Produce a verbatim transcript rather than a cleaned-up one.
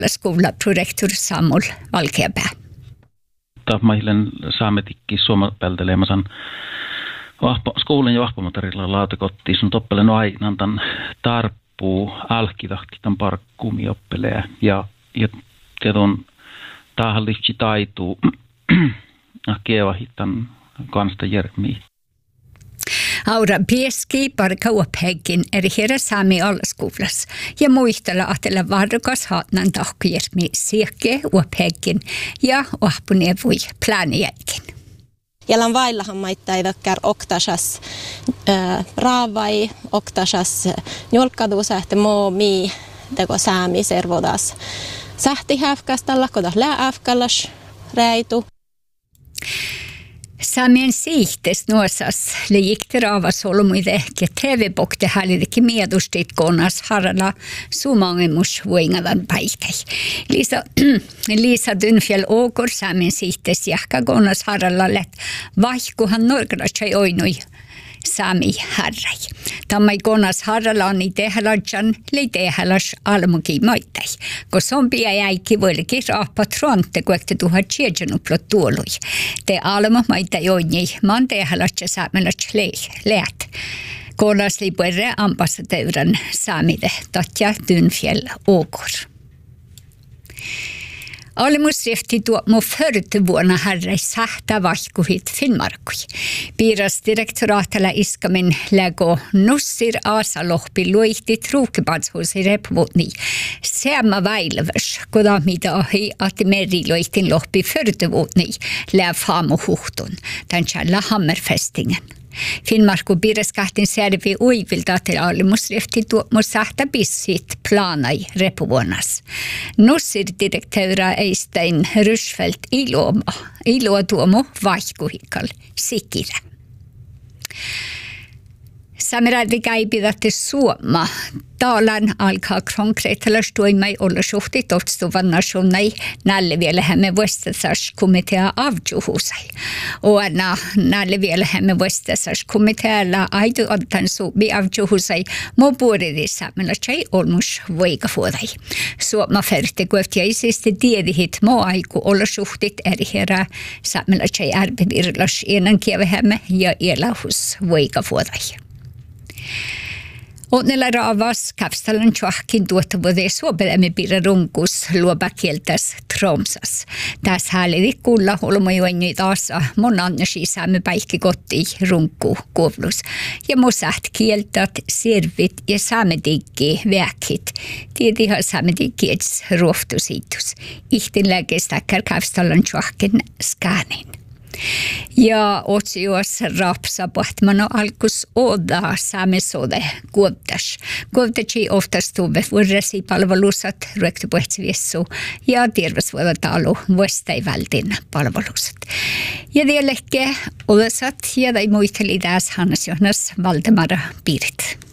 Skola-prorektor Samuel Valkeapää. Tahmailen saametikki suomapeltelemasan skolan ja vahpamatarilla lautakottiin sun toppelen aina tämän tarppuu alkitahtitan parkkuumi oppelee ja ja tiedon tahalliksi taituu kevahitan kansta järmiä. Aura pieski parka uophegin eri herra saami allaskuulas ja muistella ahtella varkas haatnan tahkujärmi siekke uophegin ja uahpunevui planiäikin. Jalan vaillahan maittaidakkar oktasas äh, raavai, oktasas njolkkaduusa, että moo mii teko saami servodas. Sähti häfkästalla, kodas lää äfkallas räitu. Saamien siihtes nuosas liikti raavasolmuide ja T V-bokte hälidikin miedustit konas harala sumangemus vuingavan päihtei. Liisa, Liisa Dynfjell Ågård saamien siihtes jahka konas harala let vaihkuhan norgratsai oinui saami harrai. Tammai konas harala on i tehaladjan li tehalas almuki maittai. Ko sompia jäikki voilikin raappa tronte kuekte tuhat tjejanupplot tuolui. Te alma maittai oini maan tehaladja saamelat leät. Konas li puerre ambassadören saamide Tatja Dynfjell Ågård. Alemus rehti tuomo förte vuonna herra sähtä vaihkuhit Finnmarkui. Piirasdirektoraatilla iskamin lägo nussir aasalohpi luihti truukepadshuusi repvutni. Seamma väilväs, koda mitä ahi ati meri luihtin lohpi förte vuotni lää faamu huhtun. Tän tjällä hammerfestingen. Finnmarku piiraskahtin särvi uivilta til alemus rehti tuomo sähtä pissit planai repuvuonnas. Nussir direktöra Eistein Ryschfeldt iluoma, ilua tuomo vaihkuhikal sikirä. Sameradi käipidatte Suoma. Talan alkaa konkreettisesti toimii olla suhti totstuvan nationai näille vielä hämme vuostasarskomitea avjuhusai. Oana näille vielä hämme vuostasarkomitealla aidu otan suubi avjuhusai mo puoridissa meillä ei olmus voikavuodai. Suoma färte kueftiaisesti tiedihit mo aiku olla suhtit eri herää saamella ei arbevirlas ennen kievehämme ja elahus voikavuodai. Onnella raavas kapstalan tjoahkin tuottavuuden suopelemme piirre runkus luobakieltäs Tromsas. Tässä häälidi kuulla olmojuonni taas mon annasi saamme päihki kotti runku kuovlus. Ja mo säht kieltät, servit ja saamediggi väkit. Tiedihan saamediggiets ruoftusiitus. Ihtin lägestäkkär kapstalan tjoahkin skaanin. Ja otsios rapsa pahtmano alkus oda saamesode kuotas. Kuotachi oftast tuve vuorresi palvelusat ruektupuhtsiviessu ja terveysvuodatalo vuostaiväldin palvelusat. Ja dieleke odasat ja dai muisteli tässä Hannes Jonas Valdemar Piirit.